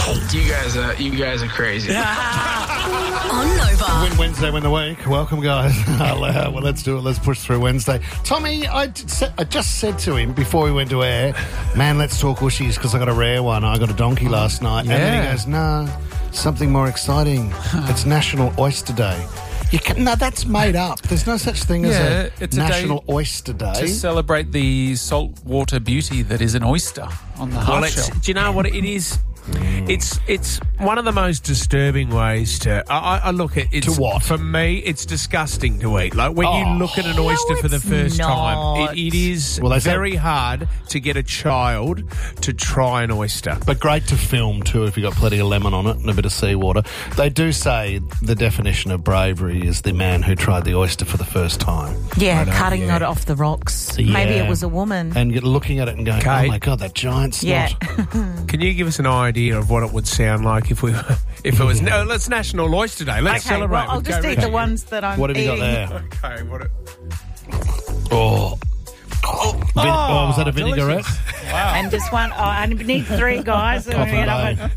You guys are crazy. On Nova. Win Wednesday, win the week. Welcome, guys. Well, let's do it. Let's push through Wednesday. Tommy, I just said to him before we went to air, man, let's talk Ushies because I got a rare one. I got a donkey last night. Yeah. And then he goes, nah, something more exciting. It's National Oyster Day. No, that's made up. There's no such thing as it's National a Oyster Day. to celebrate the saltwater beauty that is an oyster on the hard shell. Do you know what it is? It's one of the most disturbing ways to. I look at it. To what? For me, it's disgusting to eat. Like when you look at an oyster for the it's first not. time, it is Well, they say- very hard to get a child to try an oyster. But great to film too if you've got plenty of lemon on it and a bit of seawater. They do say the definition of bravery is the man who tried the oyster for the first time. Yeah, cutting it off the rocks. Maybe Yeah. it was a woman. And looking at it and going, Kate. oh my God, that giant snot. Yeah. Can you give us an idea of what it would sound like if it was? No, let's National Oyster Day. Let's Okay, celebrate. well, I'll with just Go eat the Richie. ones that I'm What have you eating. got there? Okay, what? Oh. Was that a vinaigrette? And just one. I need 3 guys. Coffee Bay.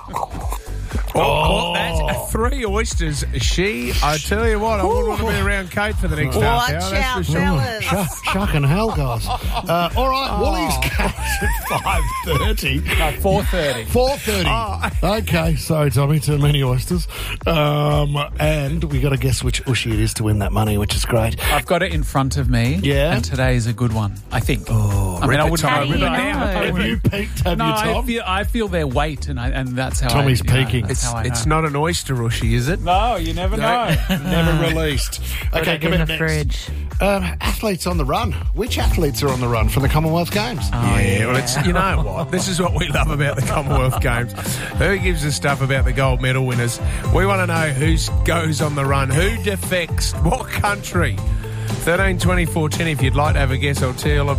Oh, that's 3 oysters. I tell you what, I wouldn't want to be around Kate for the next half Watch hour. out, That's for sure. fellas. Shucking hell, guys. All right, Woolies goes at 5:30. 4:30. 4:30. Okay, sorry, Tommy, too many oysters. And we got to guess which Ushi it is to win that money, which is great. I've got it in front of me. Yeah? And today is a good one, I think. Oh, I mean, I wouldn't How do you rip it know? down. Have you peaked, have No, you, Tom? I feel their weight, and that's how Tommy's peaking. That's how I It's know. not an oyster rushy, is it? No, you never know. Never released. Okay, Put it come in in the next. fridge. Athletes on the run. Which athletes are on the run for the Commonwealth Games? Yeah, well, it's, you know what? This is what we love about the Commonwealth Games. Who gives us stuff about the gold medal winners? We want to know who goes on the run, who defects, what country. 13 24 10 if you'd like to have a guess, I'll tell you all about